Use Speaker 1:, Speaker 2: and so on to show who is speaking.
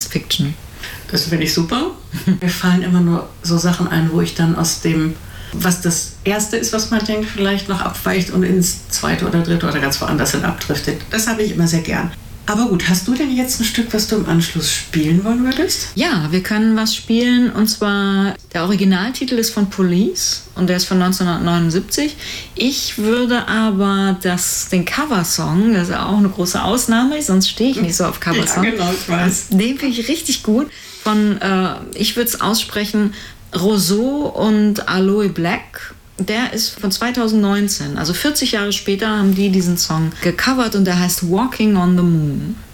Speaker 1: Fiction.
Speaker 2: Das finde ich super. Mir fallen immer nur so Sachen ein, wo ich dann aus dem, was das Erste ist, was man denkt, vielleicht noch abweicht und ins Zweite oder Dritte oder ganz woanders hin abdriftet. Das habe ich immer sehr gern. Aber gut, hast du denn jetzt ein Stück, was du im Anschluss spielen wollen würdest?
Speaker 1: Ja, wir können was spielen, und zwar der Originaltitel ist von Police und der ist von 1979. Ich würde aber den Coversong, das ist auch eine große Ausnahme, sonst stehe ich nicht so auf Coversong.
Speaker 2: Ja, genau, ich weiß.
Speaker 1: Den finde ich richtig gut. Ich würde es aussprechen, Roseau und Aloe Black. Der ist von 2019, also 40 Jahre später haben die diesen Song gecovert und der heißt Walking on the Moon.